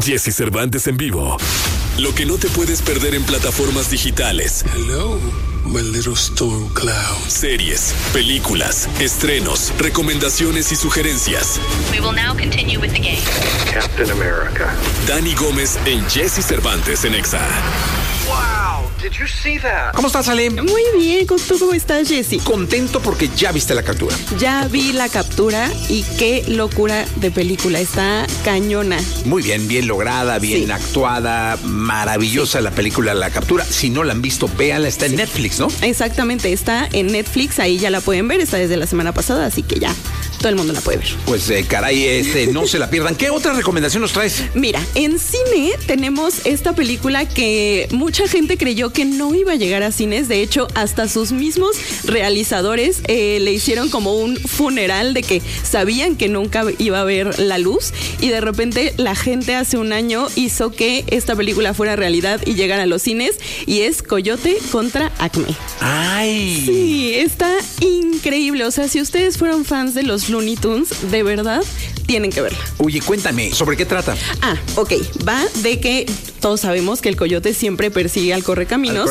Jesse Cervantes en vivo. Lo que no te puedes perder en plataformas digitales. Hello, my little storm cloud. Series, películas, estrenos, recomendaciones y sugerencias. We will now continue with the game. Captain America. Dani Gómez en Jesse Cervantes en Exa. Wow, did you see that? ¿Cómo estás, Ale? Muy bien, ¿tú cómo estás, Jessy? Contento porque ya viste la captura. Ya vi la captura y qué locura de película, está cañona. Muy bien, bien lograda, bien actuada, maravillosa la película, la captura. Si no la han visto, véanla, está en Netflix, ¿no? Exactamente, está en Netflix, ahí ya la pueden ver, está desde la semana pasada, así que ya todo el mundo la puede ver. Pues caray, no se la pierdan. ¿Qué otra recomendación nos traes? Mira, en cine tenemos esta película que mucha gente creyó que no iba a llegar a cines. De hecho, hasta sus mismos realizadores le hicieron como un funeral de que sabían que nunca iba a ver la luz. Y de repente la gente hace un año hizo que esta película fuera realidad y llegara a los cines. Y es Coyote contra Acme. ¡Ay! Sí, está increíble. O sea, si ustedes fueron fans de los Looney Tunes, de verdad, tienen que verla. Oye, cuéntame, ¿sobre qué trata? Ok, va de que todos sabemos que el coyote siempre persigue al correcaminos,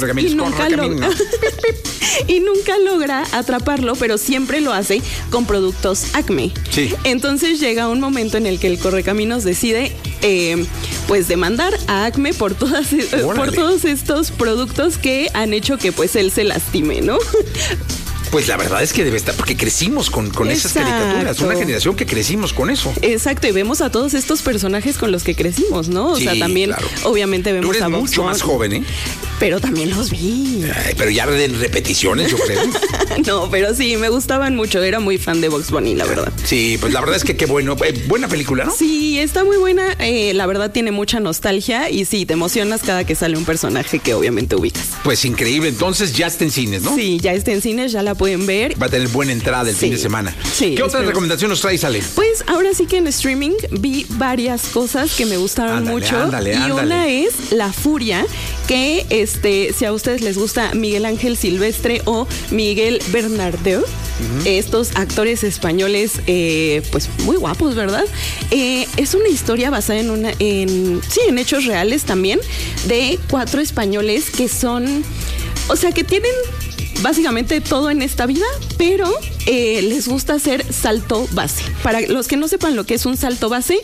y nunca logra atraparlo, pero siempre lo hace con productos Acme. Sí. Entonces llega un momento en el que el correcaminos decide pues demandar a Acme por todos estos productos que han hecho que pues él se lastime, ¿no? Pues la verdad es que debe estar, porque crecimos con esas caricaturas, una generación que crecimos con eso. Exacto, y vemos a todos estos personajes con los que crecimos, ¿no? O sea, también, claro. Obviamente vemos a Bugs Bunny. Mucho más joven, ¿eh? Pero también los vi. Ay, pero ya en repeticiones, yo creo. No, pero sí, me gustaban mucho. Era muy fan de Bugs Bunny, la verdad. Sí, pues la verdad es que qué bueno. Buena película, ¿no? Sí, está muy buena. La verdad tiene mucha nostalgia y sí, te emocionas cada que sale un personaje que obviamente ubicas. Pues increíble. Entonces ya está en cines, ¿no? Sí, ya está en cines, ya la pueden ver. Va a tener buena entrada el fin de semana. Sí. ¿Qué otra recomendación nos traes, Ale? Pues ahora sí que en streaming vi varias cosas que me gustaron mucho. Y una es La Furia, que si a ustedes les gusta Miguel Ángel Silvestre o Miguel Bernardeu, estos actores españoles, pues muy guapos, ¿verdad? Es una historia basada en hechos reales también, de 4 españoles que son, o sea, que tienen básicamente todo en esta vida, pero les gusta hacer salto base. Para los que no sepan lo que es un salto base,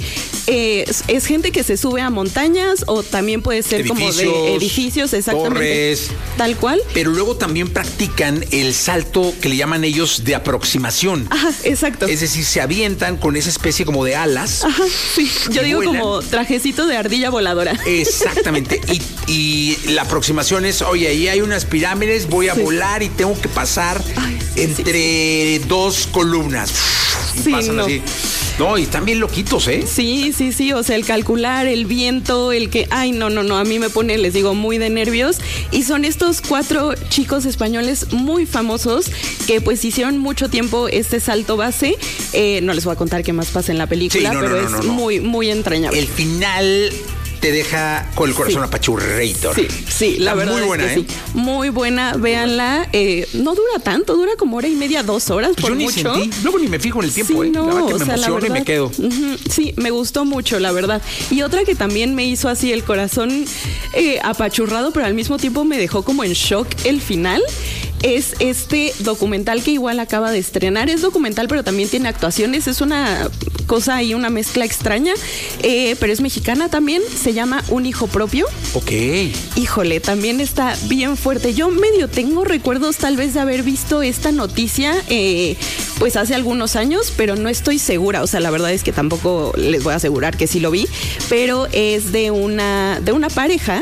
es gente que se sube a montañas o también puede ser como de edificios, exactamente. Torres. Tal cual. Pero luego también practican el salto que le llaman ellos de aproximación. Ajá, exacto. Es decir, se avientan con esa especie como de alas. Ajá, sí. Yo digo vuelan. Como trajecito de ardilla voladora. Exactamente. Y la aproximación es, oye, ahí hay unas pirámides, voy a volar y tengo que pasar entre 2 columnas. Y pasan así. No, y están bien loquitos, ¿eh? Sí. O sea, el calcular, el viento, el que... Ay, no. A mí me pone, les digo, muy de nervios. Y son estos 4 chicos españoles muy famosos que pues hicieron mucho tiempo este salto base. No les voy a contar qué más pasa en la película, pero es muy, muy entrañable. El final te deja con el corazón apachurreito. Sí, la verdad muy buena, es que sí. Muy buena, véanla. No dura tanto, dura como 1 hora y media, 2 horas por mucho. Luego ni me fijo en el tiempo, sí, la verdad que me emociona y me quedo. Sí, me gustó mucho, la verdad. Y otra que también me hizo así el corazón apachurrado, pero al mismo tiempo me dejó como en shock el final. Es este documental que igual acaba de estrenar. Es documental, pero también tiene actuaciones. Es una cosa y una mezcla extraña, pero es mexicana también. Se llama Un Hijo Propio. Ok. Híjole, también está bien fuerte. Yo medio tengo recuerdos tal vez de haber visto esta noticia pues hace algunos años, pero no estoy segura. O sea, la verdad es que tampoco les voy a asegurar que sí lo vi, pero es de una pareja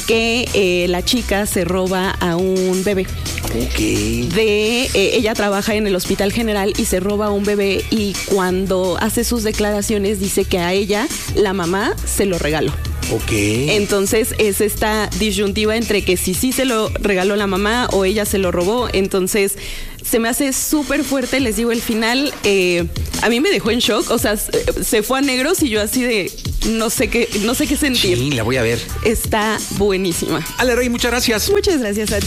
que la chica se roba a un bebé. Okay. Ella trabaja en el Hospital General y se roba a un bebé, y cuando hace sus declaraciones dice que a ella la mamá se lo regaló. Ok. Entonces es esta disyuntiva entre que si sí se lo regaló la mamá o ella se lo robó. Entonces se me hace súper fuerte, les digo, el final a mí me dejó en shock. O sea, se fue a negros y yo así de no sé qué sentir. Sí, la voy a ver. Está buenísima. Ale Rey, muchas gracias. Muchas gracias a ti.